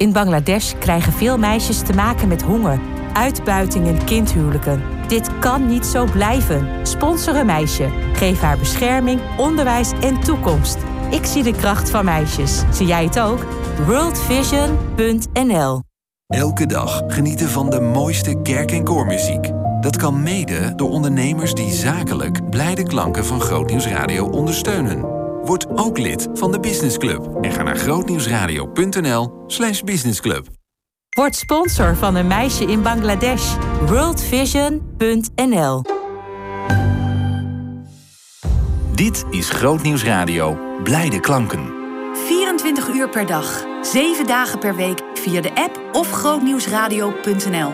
In Bangladesh krijgen veel meisjes te maken met honger, uitbuiting en kindhuwelijken. Dit kan niet zo blijven. Sponsor een meisje. Geef haar bescherming, onderwijs en toekomst. Ik zie de kracht van meisjes. Zie jij het ook? worldvision.nl. Elke dag genieten van de mooiste kerk- en koormuziek. Dat kan mede door ondernemers die zakelijk blijde klanken van Grootnieuws Radio ondersteunen. Word ook lid van de Business Club en ga naar grootnieuwsradio.nl/businessclub. Word sponsor van een meisje in Bangladesh. worldvision.nl. Dit is Grootnieuws Radio, blijde klanken. 24 uur per dag, 7 dagen per week via de app of grootnieuwsradio.nl.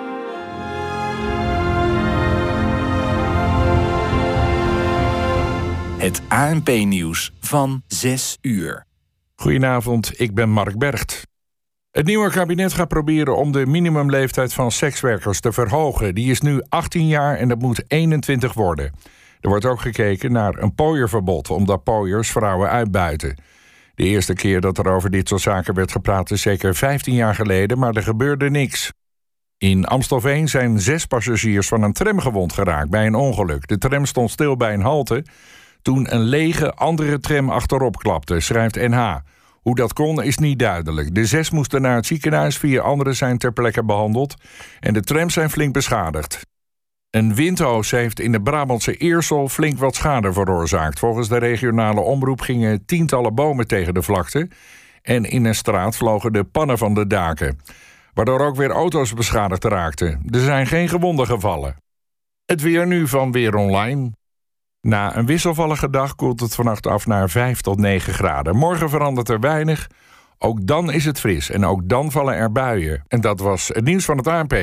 Het ANP-nieuws van 6 uur. Goedenavond, ik ben Mark Bergt. Het nieuwe kabinet gaat proberen om de minimumleeftijd van sekswerkers te verhogen. Die is nu 18 jaar en dat moet 21 worden. Er wordt ook gekeken naar een pooierverbod, omdat pooiers vrouwen uitbuiten. De eerste keer dat er over dit soort zaken werd gepraat is zeker 15 jaar geleden, maar er gebeurde niks. In Amstelveen zijn 6 passagiers van een tram gewond geraakt bij een ongeluk. De tram stond stil bij een halte toen een lege andere tram achterop klapte, schrijft NH. Hoe dat kon is niet duidelijk. De 6 moesten naar het ziekenhuis, 4 anderen zijn ter plekke behandeld en de trams zijn flink beschadigd. Een windhoos heeft in de Brabantse Eersel flink wat schade veroorzaakt. Volgens de regionale omroep gingen tientallen bomen tegen de vlakte en in een straat vlogen de pannen van de daken, waardoor ook weer auto's beschadigd raakten. Er zijn geen gewonden gevallen. Het weer nu van Weer Online. Na een wisselvallige dag koelt het vannacht af naar 5 tot 9 graden. Morgen verandert er weinig. Ook dan is het fris en ook dan vallen er buien. En dat was het nieuws van het ANP.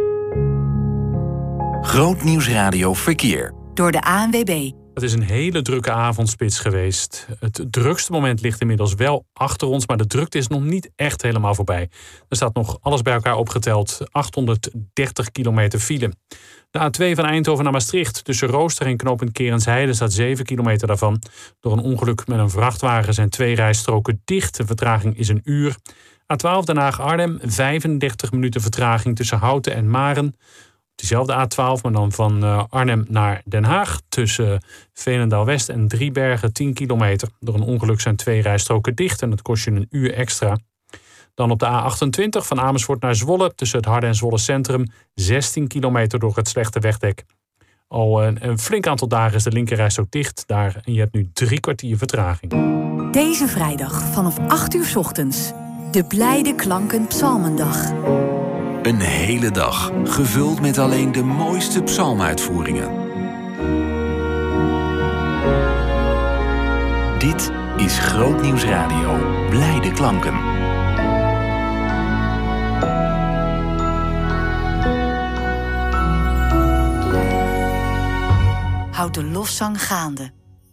Grootnieuws Radio Verkeer. Door de ANWB. Het is een hele drukke avondspits geweest. Het drukste moment ligt inmiddels wel achter ons, maar de drukte is nog niet echt helemaal voorbij. Er staat nog alles bij elkaar opgeteld 830 kilometer file. De A2 van Eindhoven naar Maastricht tussen Rooster en knooppunt Kerensheide staat 7 kilometer daarvan. Door een ongeluk met een vrachtwagen zijn 2 rijstroken dicht. De vertraging is 1 uur. A12 Den Haag-Arnhem, 35 minuten vertraging tussen Houten en Maren. Diezelfde A12, maar dan van Arnhem naar Den Haag. Tussen Veenendaal-West en Driebergen 10 kilometer. Door een ongeluk zijn 2 rijstroken dicht en dat kost je 1 uur extra. Dan op de A28 van Amersfoort naar Zwolle. Tussen het Harde en Zwolle Centrum 16 kilometer door het slechte wegdek. Al een flink aantal dagen is de linkerrijstrook dicht daar. En je hebt nu 3 kwartier vertraging. Deze vrijdag vanaf 8 uur 's ochtends. De Blijde Klanken Psalmendag. Een hele dag, gevuld met alleen de mooiste psalmuitvoeringen. Dit is Grootnieuws Radio, blijde klanken. Houd de lofzang gaande.